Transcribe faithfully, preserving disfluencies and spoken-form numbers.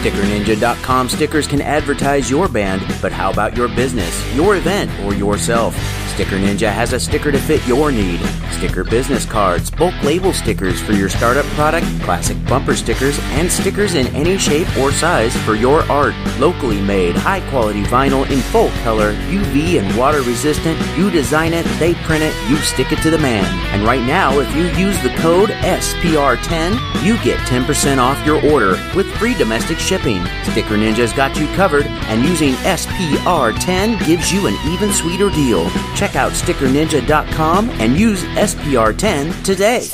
Sticker Ninja dot com stickers can advertise your band, but how about your business, your event, or yourself? Sticker Ninja has a sticker to fit your need. Sticker business cards, bulk label stickers for your startup product, classic bumper stickers, and stickers in any shape or size for your art. Locally made, high-quality vinyl in full color, U V and water resistant. You design it, they print it, you stick it to the man. And right now, if you use the code S P R ten, you get ten percent off your order with free domestic shipping. Sticker Ninja's got you covered, and using S P R ten gives you an even sweeter deal. Check out Sticker Ninja dot com and use S P R ten today.